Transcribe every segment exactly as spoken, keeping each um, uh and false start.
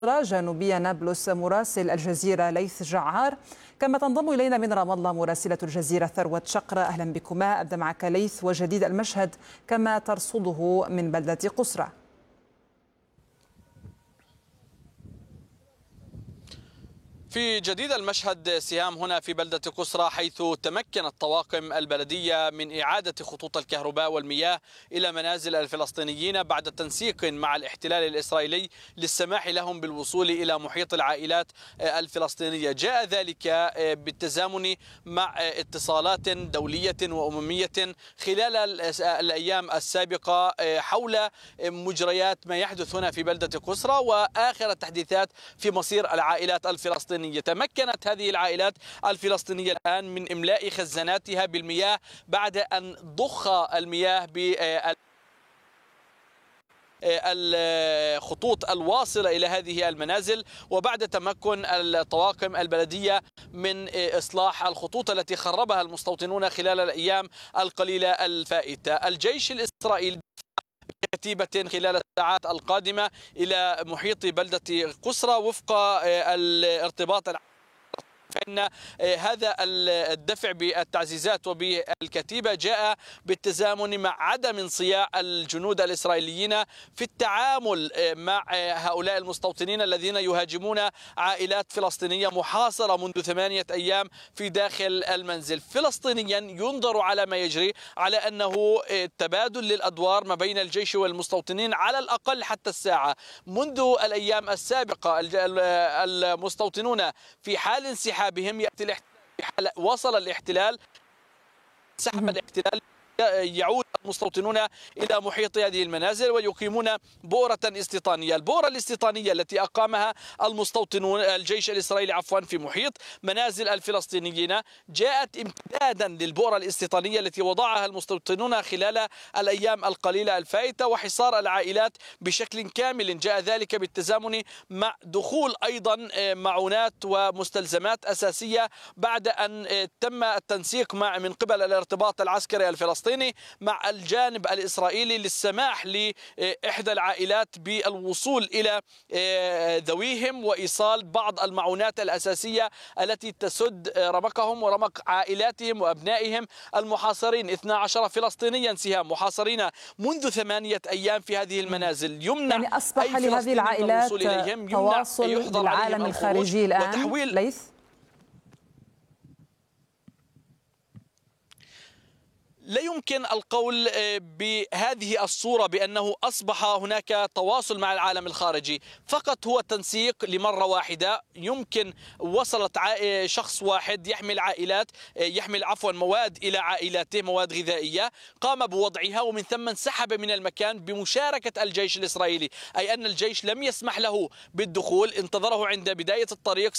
جنوبية نابلس مراسل الجزيرة ليث جعار، كما تنضم إلينا من رام الله مراسلة الجزيرة ثروت شقرة. أهلا بكما. أبدأ معك ليث، وجديد المشهد كما ترصده من بلدة قصرى. في جديد المشهد سهام هنا في بلدة قصرى، حيث تمكنت طواقم البلدية من إعادة خطوط الكهرباء والمياه إلى منازل الفلسطينيين بعد تنسيق مع الاحتلال الإسرائيلي للسماح لهم بالوصول إلى محيط العائلات الفلسطينية. جاء ذلك بالتزامن مع اتصالات دولية وأممية خلال الأيام السابقة حول مجريات ما يحدث هنا في بلدة قصرى وآخر التحديثات في مصير العائلات الفلسطينية. تمكنت هذه العائلات الفلسطينية الآن من إملاء خزاناتها بالمياه بعد أن ضخ المياه بال الخطوط الواصلة إلى هذه المنازل، وبعد تمكن الطواقم البلدية من إصلاح الخطوط التي خربها المستوطنون خلال الأيام القليلة الفائتة. الجيش الإسرائيلي كتيبة خلال الساعات القادمة إلى محيط بلدة قصرى وفق الارتباط العام، فإن هذا الدفع بالتعزيزات وبالكتيبة جاء بالتزامن مع عدم انصياع الجنود الإسرائيليين في التعامل مع هؤلاء المستوطنين الذين يهاجمون عائلات فلسطينية محاصرة منذ ثمانية أيام في داخل المنزل. فلسطينيا ينظر على ما يجري على أنه تبادل للأدوار ما بين الجيش والمستوطنين على الأقل حتى الساعة. منذ الأيام السابقة المستوطنون في حال انسحاب بهم يأتي الاحتلال، وصل الاحتلال، سحب الاحتلال، يعود المستوطنون إلى محيط هذه المنازل ويقيمون بؤرة استيطانية. البؤرة الاستيطانية التي أقامها المستوطنون الجيش الإسرائيلي عفوا في محيط منازل الفلسطينيين جاءت امتدادا للبؤرة الاستيطانية التي وضعها المستوطنون خلال الأيام القليلة الفائتة وحصار العائلات بشكل كامل. جاء ذلك بالتزامن مع دخول أيضا معونات ومستلزمات أساسية بعد أن تم التنسيق مع من قبل الارتباط العسكري الفلسطيني مع الجانب الإسرائيلي للسماح لإحدى العائلات بالوصول إلى ذويهم وإيصال بعض المعونات الأساسية التي تسد رمقهم ورمق عائلاتهم وأبنائهم المحاصرين. اثنا عشر فلسطينيا سهام محاصرين منذ ثمانية أيام في هذه المنازل. يمنع يعني أصبح لهذه العائلات تواصل بالعالم الخارجي الآن وتحويل ليث؟ لا يمكن القول بهذه الصورة بأنه أصبح هناك تواصل مع العالم الخارجي، فقط هو تنسيق لمرة واحدة. يمكن وصلت شخص واحد يحمل عائلات يحمل عفوا مواد إلى عائلاته، مواد غذائية، قام بوضعها ومن ثم انسحب من المكان بمشاركة الجيش الإسرائيلي، أي أن الجيش لم يسمح له بالدخول، انتظره عند بداية الطريق،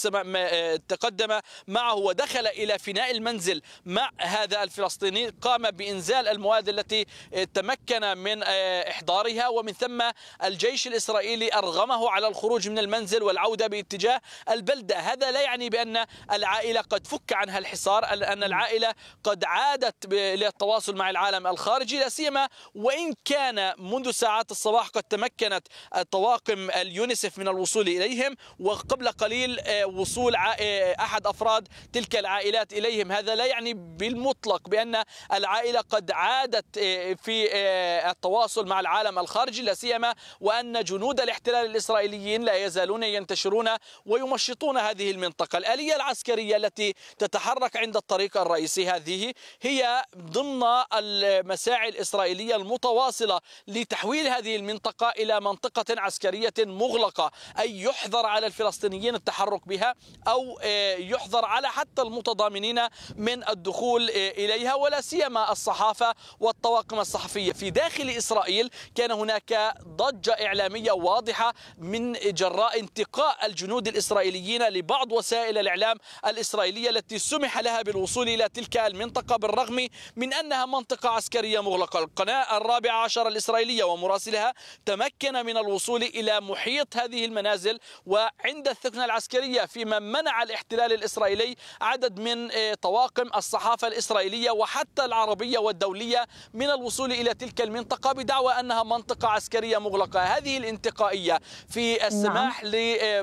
تقدم معه ودخل إلى فناء المنزل مع هذا الفلسطيني، قام بإنزال المواد التي تمكن من إحضارها، ومن ثم الجيش الإسرائيلي أرغمه على الخروج من المنزل والعودة باتجاه البلدة. هذا لا يعني بأن العائلة قد فك عنها الحصار، أن العائلة قد عادت للتواصل مع العالم الخارجي، لا سيما وإن كان منذ ساعات الصباح قد تمكنت طواقم اليونيسف من الوصول إليهم، وقبل قليل وصول أحد أفراد تلك العائلات إليهم. هذا لا يعني بالمطلق بأن العائلة قد عادت في التواصل مع العالم الخارجي، لا سيما وأن جنود الاحتلال الإسرائيليين لا يزالون ينتشرون ويمشطون هذه المنطقة. الآلية العسكرية التي تتحرك عند الطريق الرئيسي هذه هي ضمن المساعي الإسرائيلية المتواصلة لتحويل هذه المنطقة إلى منطقة عسكرية مغلقة، أي يحظر على الفلسطينيين التحرك بها أو يحظر على حتى المتضامنين من الدخول إليها، ولا سيما الصحافة والطواقم الصحفية. في داخل إسرائيل كان هناك ضجة إعلامية واضحة من جراء انتقاء الجنود الإسرائيليين لبعض وسائل الإعلام الإسرائيلية التي سمح لها بالوصول إلى تلك المنطقة بالرغم من أنها منطقة عسكرية مغلقة. القناة الرابعة عشر الإسرائيلية ومراسلها تمكن من الوصول إلى محيط هذه المنازل وعند الثكنة العسكرية، فيما منع الاحتلال الإسرائيلي عدد من طواقم الصحافة الإسرائيلية وحتى العربية الغربية والدولية من الوصول إلى تلك المنطقة بدعوى أنها منطقة عسكرية مغلقة. هذه الانتقائية في السماح نعم.